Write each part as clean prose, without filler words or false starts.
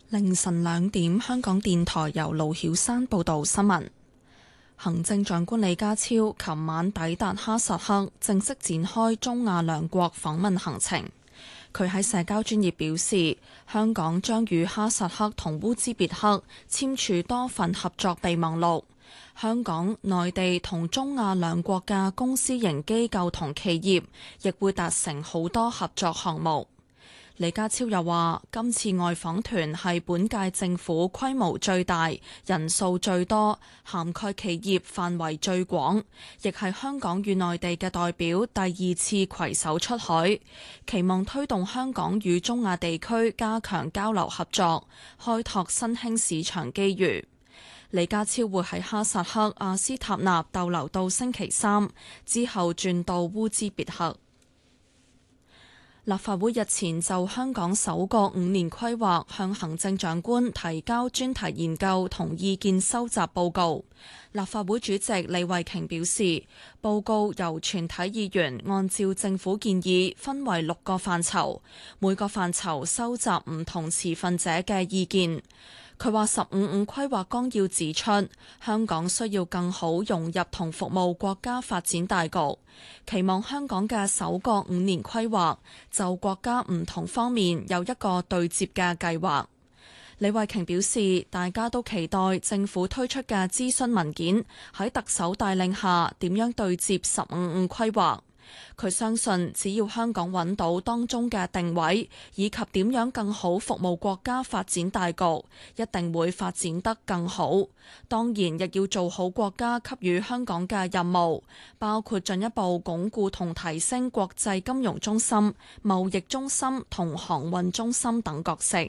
凌晨2點，香港電台由盧曉山報道新聞。行政長官李家超琴晚抵達哈薩克，正式展開中亞兩國訪問行程。佢喺社交專頁表示，香港將與哈薩克同烏茲別克簽署多份合作備忘錄。香港、內地同中亞兩國嘅公私營機構同企業亦會達成好多合作項目。李家超又話，今次外訪團係本屆政府規模最大、人數最多、涵蓋企業範圍最廣，亦係香港與內地嘅代表第2次攜手出海，期望推動香港與中亞地區加強交流合作，開拓新興市場機遇。李家超會喺哈薩克阿斯塔納逗留到星期3，之後轉到烏茲別克。立法會日前就香港首個5年規劃向行政長官提交專題研究同意見收集報告。立法會主席李慧瓊表示，報告由全體議員按照政府建議分為6個範疇，每個範疇收集唔同持份者嘅意見。佢話15規劃綱要指出，香港需要更好融入同服務國家發展大局，期望香港嘅首個5年規劃就國家唔同方面有一個對接嘅計劃。李慧瓊表示，大家都期待政府推出嘅諮詢文件喺特首帶領下點樣對接15規劃。佢相信，只要香港揾到當中嘅定位，以及點樣更好服務國家發展大局，一定會發展得更好。當然，亦要做好國家給予香港嘅任務，包括進一步鞏固同提升國際金融中心、貿易中心同航運中心等角色。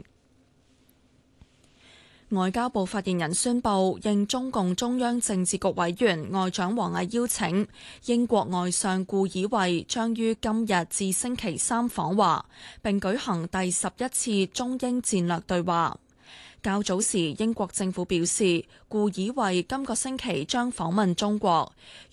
外交部發言人宣布，應中共中央政治局委員外長王毅邀請，英國外相顧以慧將於今日至星期3訪華，並舉行第11次中英戰略對話。較早時，英國政府表示，顧以慧今個星期將訪問中國，